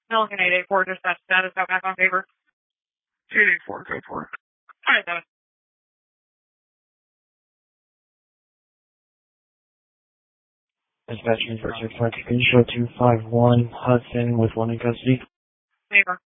Pelican 884, dispatch status, out back on paper. 884, go for it. Alright, 7. Dispatch for 6 Mark, can you show 251 Hudson with one in custody? Paper.